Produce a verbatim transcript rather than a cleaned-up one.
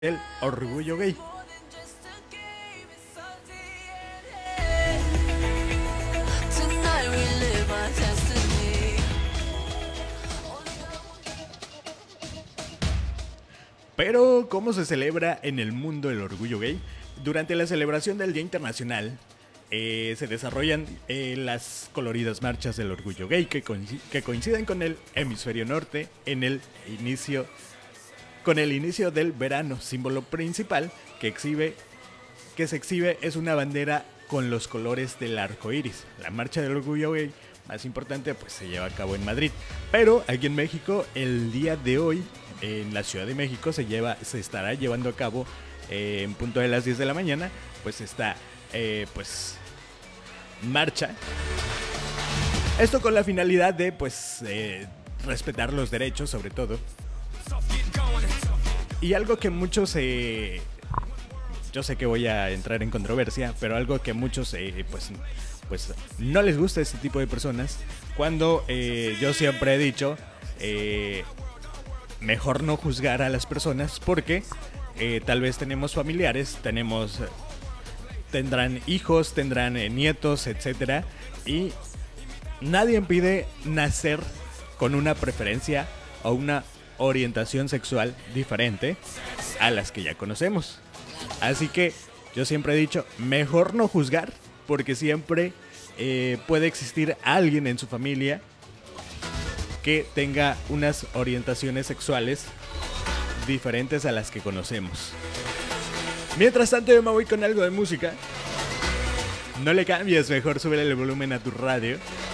El orgullo gay. Pero, ¿cómo se celebra en el mundo el orgullo gay? Durante la celebración del Día Internacional, eh, se desarrollan eh, las coloridas marchas del orgullo gay que, coinc- que coinciden con el hemisferio norte en el inicio, con el inicio del verano. Símbolo principal que exhibe, que se exhibe es una bandera con los colores del arco iris. La marcha del orgullo gay más importante pues se lleva a cabo en Madrid, pero aquí en México el día de hoy en la Ciudad de México se lleva se estará llevando a cabo eh, en punto de las diez de la mañana, pues está eh, pues marcha. Esto con la finalidad de pues eh, respetar los derechos sobre todo. Y algo que muchos eh, yo sé que voy a entrar en controversia, pero algo que a muchos eh, pues pues no les gusta a este tipo de personas, cuando eh, yo siempre he dicho eh, mejor no juzgar a las personas porque eh, tal vez tenemos familiares, tenemos tendrán hijos, tendrán eh, nietos, etcétera, y nadie impide nacer con una preferencia o una orientación sexual diferente a las que ya conocemos. Así que yo siempre he dicho, mejor no juzgar, porque siempre eh, puede existir alguien en su familia que tenga unas orientaciones sexuales diferentes a las que conocemos. Mientras tanto yo me voy con algo de música. No le cambies, mejor súbele el volumen a tu radio.